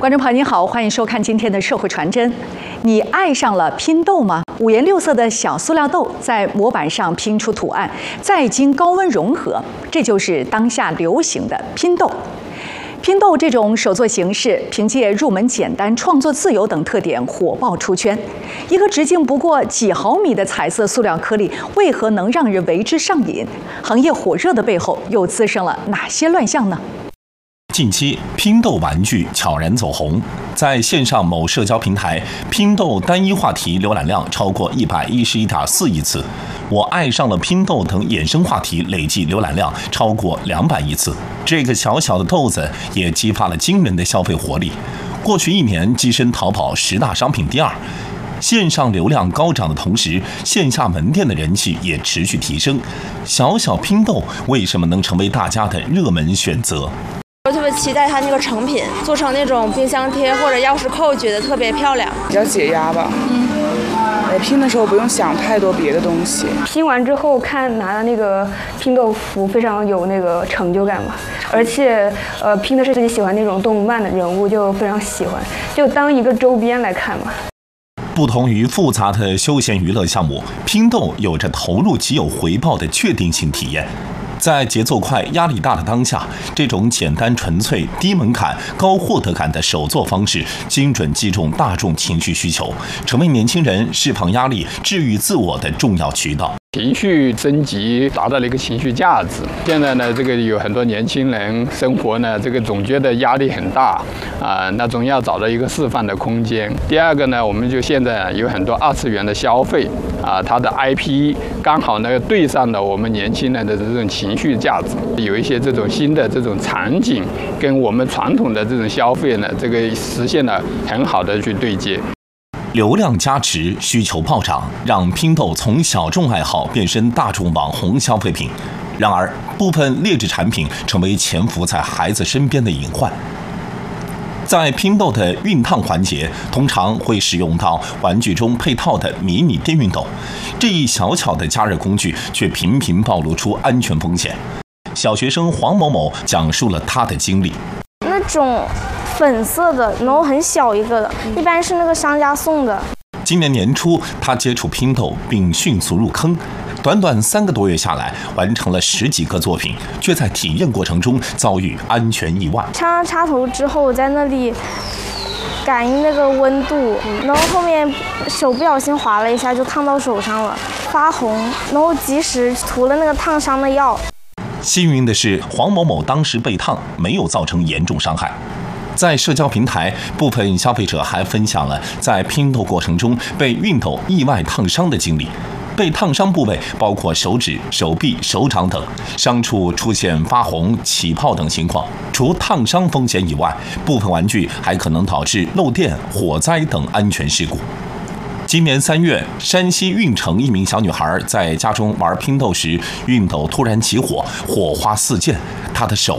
观众朋友您好，欢迎收看今天的社会传真。你爱上了拼豆吗？五颜六色的小塑料豆在模板上拼出图案，再经高温融合，这就是当下流行的拼豆。拼豆这种手作形式，凭借入门简单、创作自由等特点火爆出圈。一个直径不过几毫米的彩色塑料颗粒，为何能让人为之上瘾？行业火热的背后，又滋生了哪些乱象呢？ 近期，拼豆玩具悄然走红，在线上某社交平台，拼豆单一话题浏览量超过111.4亿次，我爱上了拼豆等衍生话题累计浏览量超过200亿次。这个小小的豆子也激发了惊人的消费活力，过去1年跻身淘宝10大商品第2。线上流量高涨的同时，线下门店的人气也持续提升。小小拼豆为什么能成为大家的热门选择？ 我特别期待它那个成品做成那种冰箱贴或者钥匙扣，觉得特别漂亮， 比较解压吧。拼的时候不用想太多别的东西。 拼完之后看拿的那个拼豆服，非常有那个成就感嘛。而且拼的是自己喜欢那种动漫的人物，就非常喜欢，就当一个周边来看嘛。 不同于复杂的休闲娱乐项目，拼豆有着投入即有回报的确定性体验。在节奏快、压力大的当下，这种简单纯粹、低门槛、高获得感的手作方式，精准击中大众情绪需求，成为年轻人释放压力、治愈自我的重要渠道。 情绪升级达到了一个情绪价值。现在呢，这个有很多年轻人生活呢，这个总觉得压力很大那总要找到一个释放的空间。第二个呢，我们就现在有很多2次元的消费它的 IP 刚好呢对上了我们年轻人的这种情绪价值，有一些这种新的这种场景跟我们传统的这种消费呢，这个实现了很好的去对接。 流量加持，需求暴涨，让拼豆从小众爱好变身大众网红消费品。然而，部分劣质产品成为潜伏在孩子身边的隐患。在拼豆的熨烫环节，通常会使用到玩具中配套的迷你电熨斗，这一小巧的加热工具却频频暴露出安全风险。小学生黄某某讲述了他的经历。 那种粉色的，然后很小一个的，一般是那个商家送的。 今年年初，他接触拼豆并迅速入坑，短短3个多月下来，完成了10几个作品，却在体验过程中遭遇安全意外。 插上插头之后，我在那里感应那个温度，然后后面手不小心划了一下，就烫到手上了，发红，然后及时涂了那个烫伤的药。 幸运的是，黄某某当时被烫，没有造成严重伤害。在社交平台，部分消费者还分享了在拼豆过程中被熨斗意外烫伤的经历。被烫伤部位包括手指、手臂、手掌等，伤处出现发红、起泡等情况。除烫伤风险以外，部分玩具还可能导致漏电、火灾等安全事故。今年3月，山西运城一名小女孩在家中玩拼豆时，熨斗突然起火，火花四溅，她的手